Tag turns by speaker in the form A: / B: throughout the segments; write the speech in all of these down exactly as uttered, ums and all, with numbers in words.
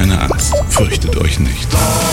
A: keine Angst, fürchtet euch nicht.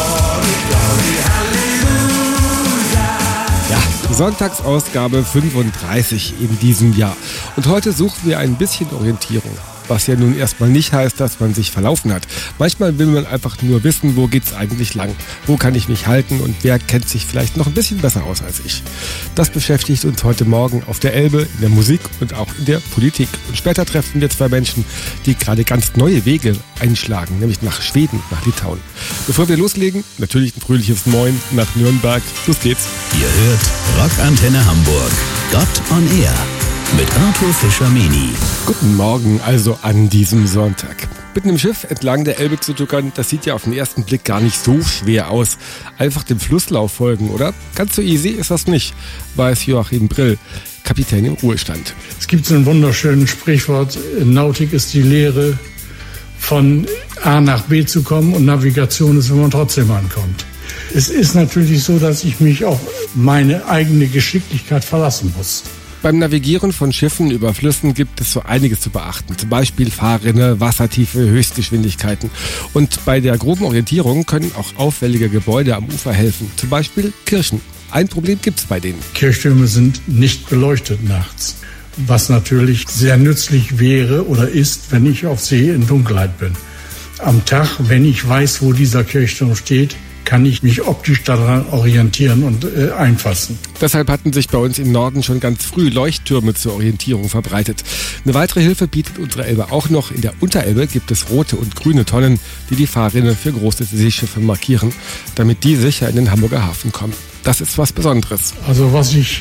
B: Ja, Sonntagsausgabe fünfunddreißig in diesem Jahr. Und heute suchen wir ein bisschen Orientierung. Was ja nun erstmal nicht heißt, dass man sich verlaufen hat. Manchmal will man einfach nur wissen, wo geht's eigentlich lang? Wo kann ich mich halten und wer kennt sich vielleicht noch ein bisschen besser aus als ich? Das beschäftigt uns heute Morgen auf der Elbe, in der Musik und auch in der Politik. Und später treffen wir zwei Menschen, die gerade ganz neue Wege einschlagen, nämlich nach Schweden, nach Litauen. Bevor wir loslegen, natürlich ein fröhliches Moin nach Nürnberg. Los geht's.
C: Ihr hört Rockantenne Hamburg. Gott on Air. Mit Arthur Fischer-Meni.
B: Guten Morgen also an diesem Sonntag. Mit einem Schiff entlang der Elbe zu tuckern, das sieht ja auf den ersten Blick gar nicht so schwer aus. Einfach dem Flusslauf folgen, oder? Ganz so easy ist das nicht, weiß Joachim Brill, Kapitän im Ruhestand.
D: Es gibt so ein wunderschönes Sprichwort, Nautik ist die Lehre, von A nach B zu kommen, und Navigation ist, wenn man trotzdem ankommt. Es ist natürlich so, dass ich mich auf meine eigene Geschicklichkeit verlassen muss.
B: Beim Navigieren von Schiffen über Flüssen gibt es so einiges zu beachten. Zum Beispiel Fahrrinne, Wassertiefe, Höchstgeschwindigkeiten. Und bei der groben Orientierung können auch auffällige Gebäude am Ufer helfen. Zum Beispiel Kirchen. Ein Problem gibt's bei denen.
D: Kirchtürme sind nicht beleuchtet nachts. Was natürlich sehr nützlich wäre oder ist, wenn ich auf See in Dunkelheit bin. Am Tag, wenn ich weiß, wo dieser Kirchturm steht, kann ich mich optisch daran orientieren und äh, einfassen.
B: Deshalb hatten sich bei uns im Norden schon ganz früh Leuchttürme zur Orientierung verbreitet. Eine weitere Hilfe bietet unsere Elbe auch noch. In der Unterelbe gibt es rote und grüne Tonnen, die die Fahrrinne für große Seeschiffe markieren, damit die sicher in den Hamburger Hafen kommen. Das ist was Besonderes.
D: Also was ich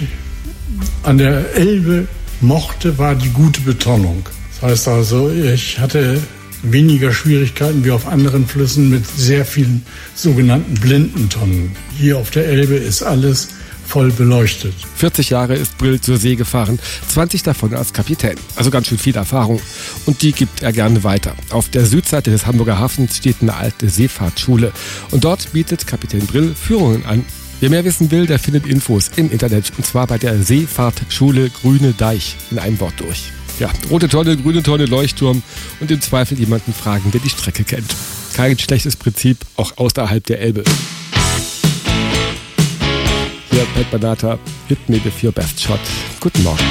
D: an der Elbe mochte, war die gute Betonung. Das heißt also, ich hatte weniger Schwierigkeiten wie auf anderen Flüssen mit sehr vielen sogenannten Blindentonnen. Hier auf der Elbe ist alles voll beleuchtet.
B: vierzig Jahre ist Brill zur See gefahren, zwanzig davon als Kapitän. Also ganz schön viel Erfahrung. Und die gibt er gerne weiter. Auf der Südseite des Hamburger Hafens steht eine alte Seefahrtsschule. Und dort bietet Kapitän Brill Führungen an. Wer mehr wissen will, der findet Infos im Internet. Und zwar bei der Seefahrtschule Grüne Deich in einem Wort durch. Ja, rote Tonne, grüne Tonne, Leuchtturm und im Zweifel jemanden fragen, der die Strecke kennt. Kein schlechtes Prinzip, auch außerhalb der Elbe. Hier Pat Banata, Hit Me With Your Best Shot. Guten Morgen.